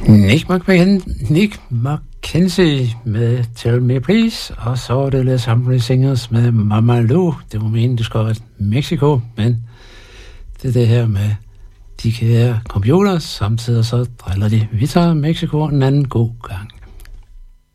Nick McKenzie med Tell Me Please, og så var det Les Humphrey Singers med Mama Lou. Det var meningen, det skulle have været Mexico, men det er det her med de kære computer, samtidig så driller de. Vi tager Mexico en anden god gang.